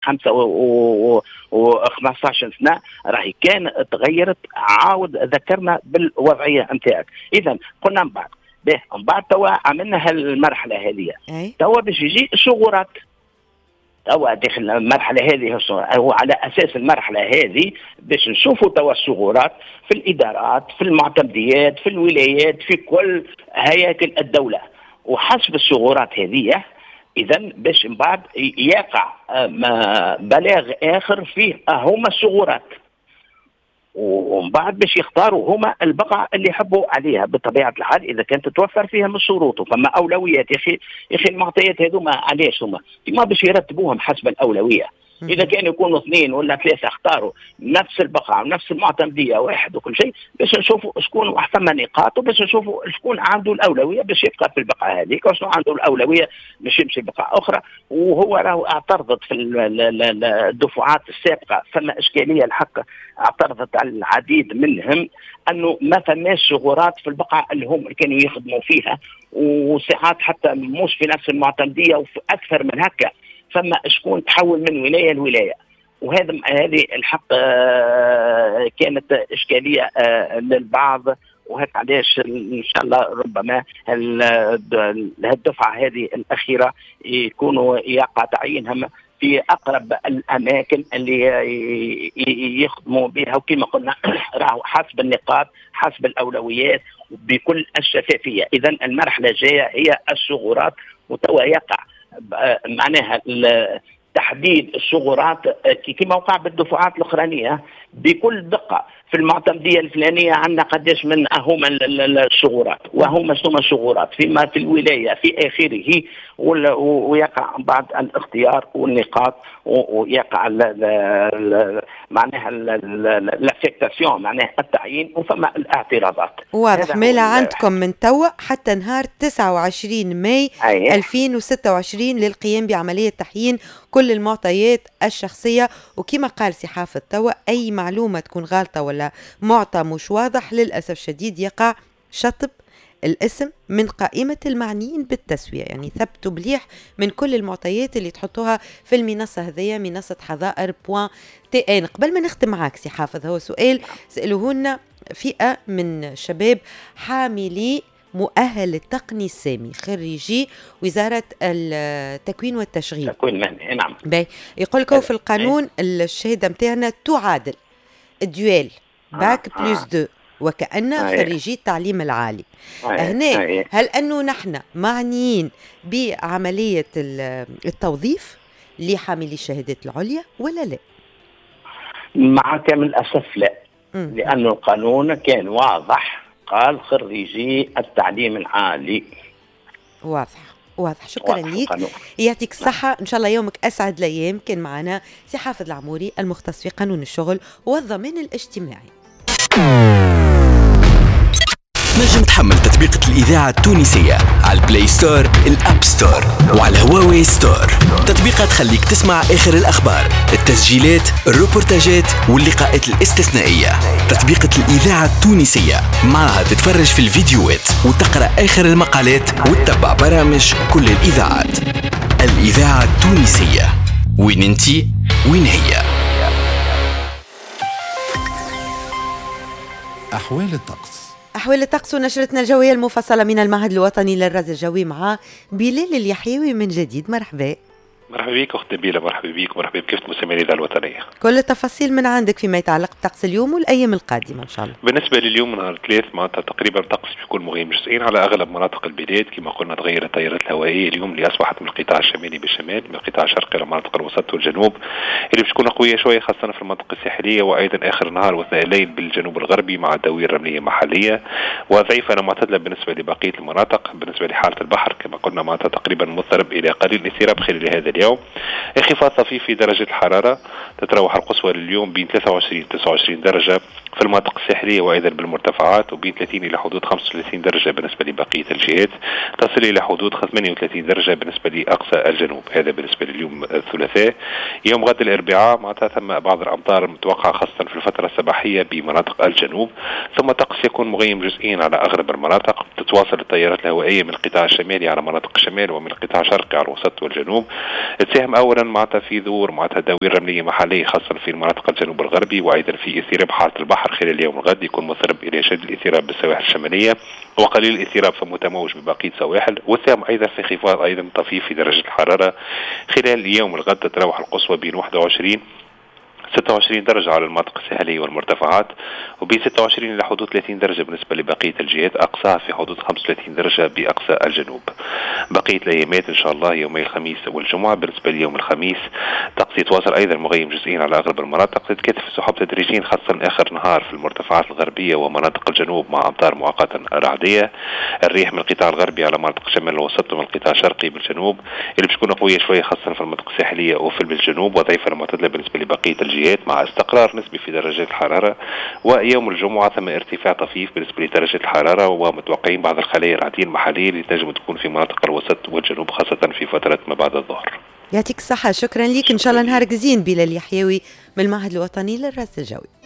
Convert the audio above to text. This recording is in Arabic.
15 سنة راهي كان تغيرت. عاود ذكرنا بالوضعية نتاعك. إذا قلنا من بعد توا عملنا هالمرحلة هذه، توا باش يجي الشغورات. توا داخل المرحلة هذه هو على أساس المرحلة هذه باش نشوفوا توا الشغورات في الإدارات، في المعتمديات، في الولايات، في كل هياكل الدولة، وحسب الشغورات هذه إذا باش من بعد يقع بلاغ آخر فيه هما الشغورات، ومن بعد باش يختاروا هما البقعة اللي يحبوا عليها بطبيعة الحال إذا كانت تتوفر فيها من الشروط. فما أولويات يا أخي المعطيات هذوما علاش هما ما باش يرتبوهم حسب الأولوية. إذا كانوا يكونوا 2 ولا 3 اختاروا نفس البقعة ونفس المعتمدية واحد وكل شيء، باش نشوفوا شكون ثم نقاط، وباش نشوفوا شكون عنده الأولوية باش يبقى في البقعة هذيك، وشكون عنده الأولوية باش يمشي بقعة أخرى. وهو راهو اعترضت في الدفعات السابقة، ثم إشكالية الحق اعترضت على العديد منهم أنه ما فماش شغورات في البقعة اللي هم كانوا يخدموا فيها، وساعات حتى مش في نفس المعتمدية وفي أكثر من هكا، فما شكون تحول من ولاية لولاية. هذه الحق كانت إشكالية للبعض، وهذا علاش إن شاء الله ربما الدفعة هذه الأخيرة يكونوا يقع تعيينهم في أقرب الأماكن اللي يخدموا بها، وكما قلنا راهو حسب النقاط حسب الأولويات بكل الشفافية. إذا المرحلة الجاية هي الشغورات، وتوا يقع معناها تحديد الشغورات كما وقع بالدفعات الأخرانية بكل دقة. في المعتمدية الفلانية عندنا قداش من هما الشغورات وهما شنو الشغورات فيما في الولاية في آخره، ويقع بعد الاختيار والنقاط، ويقع معناها الافكتاسيون معناها التعيين، وفما الاعتراضات. واضح. مالا عندكم من توا حتى نهار 29 ماي 2026 للقيام بعملية تحيين كل المعطيات الشخصية. وكما قال سي حافظ توا أي معلومة تكون غالطة ولا معطى مش واضح للأسف شديد يقع شطب الاسم من قائمة المعنيين بالتسوية. يعني ثبتوا بليح من كل المعطيات اللي تحطوها في المنصة هذية، منصة حظائر.tn. قبل ما نختم معاك سي حافظ، هو سؤال سألوهن فئة من شباب حاملي مؤهل التقني السامي خريجي وزارة التكوين والتشغيل. تكوين مهني، نعم. يقول لكم في القانون الشهادة متاعنا تعادل الدوال باك بلس 2 وكأن خريجي التعليم العالي. هنا هل أنه نحن معنيين بعملية التوظيف لحاملي الشهادات العليا ولا لا؟ مع كامل الأسف لا. لأن القانون كان واضح، قال خريجي التعليم العالي. واضح. شكرا لك، يعطيك الصحة. إن شاء الله يومك أسعد الأيام. كان معنا سي حافظ العموري المختص في قانون الشغل والضمان الاجتماعي. نجم تحمل تطبيقة الإذاعة التونسية على البلاي ستور، الأب ستور، وعلى الهواوي ستور. تطبيقات تخليك تسمع آخر الأخبار، التسجيلات، الروبورتاجات واللقاءات الاستثنائية. تطبيقة الإذاعة التونسية معها تتفرج في الفيديوهات وتقرأ آخر المقالات وتتبع برامج كل الإذاعات. الإذاعة التونسية، وين انتي وين هي. أحوال الطقس ونشرتنا الجوية المفصلة من المعهد الوطني للرصد الجوي مع بلال اليحيوي من جديد. مرحبا بك أخت نبيلة، مرحبا بك، مرحبا بكافة مستمعي الإذاعة الوطنية. كل التفاصيل من عندك فيما يتعلق بطقس اليوم والأيام القادمة إن شاء الله. بالنسبة لليوم نهار 3 معناتها تقريبا الطقس بيكون مغيم جزئيا على أغلب مناطق البلاد. كما قلنا تغيرت التيارات الهوائية اليوم اللي أصبحت من القطاع الشمالي بالشمال، من القطاع الشرقي إلى مناطق الوسط والجنوب، اللي بتكون قوية شوية خاصة في المناطق الساحلية، وأيضا آخر النهار وأثناء الليل بالجنوب الغربي مع دوير رملية محلية، وضعيفة معتدلة بالنسبة لبقية المناطق. بالنسبة لحالة البحر كما قلنا معناتها تقريبا مضطرب إلى قليل الاضطراب خلال هذا اليوم. انخفاض طفيف في درجة الحرارة، تتراوح القصوى لليوم بين 23 و 29 درجة، في المناطق الساحلية وأيضا بالمرتفعات، وبين 30 إلى حدود 35 درجة بالنسبة لبقية الجهات، تصل إلى حدود 38 درجة بالنسبة لأقصى الجنوب. هذا بالنسبة لليوم الثلاثاء. يوم غد الأربعاء معناتها ثم بعض الأمطار المتوقعة خاصة في الفترة الصباحية بمناطق الجنوب، ثم طقس يكون مغيم جزئيا على أغلب المناطق. تتواصل التيارات الهوائية من القطاع الشمالي على مناطق الشمال ومن القطاع الشرقي على الوسط والجنوب. تساهم أولا معناتها في ظهور معناتها دواوين رملية محلية خاصة في مناطق الجنوب الغربي، وأيضا في اضطراب حالة البحر خلال اليوم الغد يكون مضطرب إلى شد الاضطراب بالسواحل الشمالية وقليل الاضطراب فمتموج ببقية سواحل، وساهم أيضا في انخفاض أيضا طفيف في درجة الحرارة. خلال اليوم الغد تتراوح القصوى بين 26 درجة على المناطق الساحلية والمرتفعات، وبين 26 إلى حدود 30 درجة بالنسبة لبقية الجهات، أقصاها في حدود 35 درجة بأقصى الجنوب. بقية الأيامات إن شاء الله يومي الخميس والجمعة. بالنسبة ليوم الخميس طقس يتواصل أيضا مغيم جزئيا على أغلب المناطق، تتكثف السحب تدريجيا خاصة آخر نهار في المرتفعات الغربية ومناطق الجنوب مع أمطار مؤقتا رعدية. الريح من القطاع الغربي على مناطق شمال الوسط ومن القطاع الشرقي بالجنوب اللي بتكون قوية شوية خاصة في المناطق الساحلية وفي الجنوب، وضعيفة معتدلة بالنسبة لبقية الجهات مع استقرار نسبي في درجات الحرارة. ويوم الجمعة ثم ارتفاع طفيف بالنسبة لدرجة الحرارة، ومتوقعين بعض الخلايا الرعدية المحلية اللي تنجم تكون في مناطق الوسط والجنوب خاصة في فترة ما بعد الظهر. يعطيك الصحة، شكرا لك. إن شاء الله نهارك زين. بلال يحيوي من المعهد الوطني للرصد الجوي.